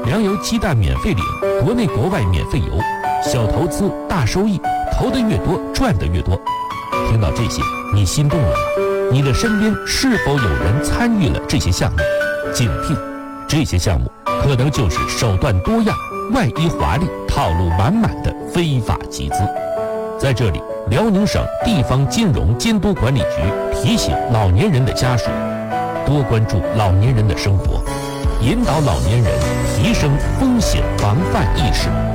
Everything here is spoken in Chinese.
粮油鸡蛋免费领，国内国外免费邮，小投资大收益，投得越多赚得越多。听到这些，你心动了吗？你的身边是否有人参与了这些项目？警惕，这些项目可能就是手段多样、外衣华丽、套路满满的非法集资。在这里，辽宁省地方金融监督管理局提醒老年人的家属，多关注老年人的生活，引导老年人提升风险防范意识。